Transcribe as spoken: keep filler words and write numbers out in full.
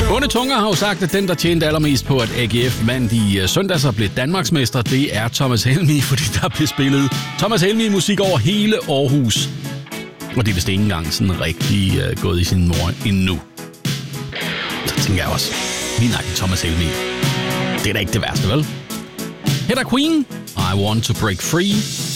Onde Tunger har jo sagt, at den, der tjente allermest på, at A G F vandt i søndags og blev Danmarksmester, det er Thomas Helmig, fordi der blev spillet Thomas Helmig musik over hele Aarhus. Og det er vist ikke engang sådan rigtig uh, gået i sin mor endnu. Så tænker jeg også, lige nok Thomas Helmig. Det er da ikke det værste, vel? Her er Queen, I Want to Break Free.